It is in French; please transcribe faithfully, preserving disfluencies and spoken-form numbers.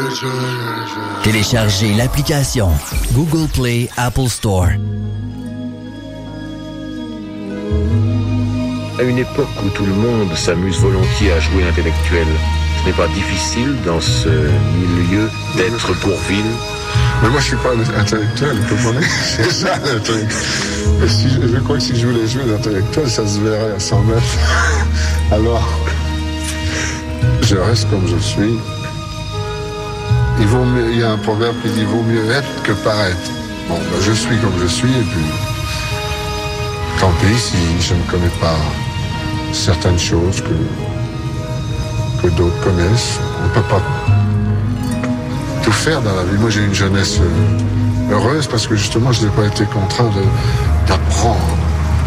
Téléchargez l'application Google Play, Apple Store. À une époque où tout le monde s'amuse volontiers à jouer l'intellectuel, ce n'est pas difficile dans ce milieu d'être Bourvil. Mais moi je suis pas intellectuel, vous comprenez? C'est ça l'intellectuel. Si je, je crois que si je voulais jouer l'intellectuel, ça se verrait à cent mètres. Alors, je reste comme je suis. Il, vaut mieux, il y a un proverbe qui dit « vaut mieux être que paraître ». Bon, ben, je suis comme je suis et puis tant pis si je ne connais pas certaines choses que, que d'autres connaissent. On ne peut pas tout faire dans la vie. Moi j'ai une jeunesse heureuse parce que justement je n'ai pas été contraint de, d'apprendre.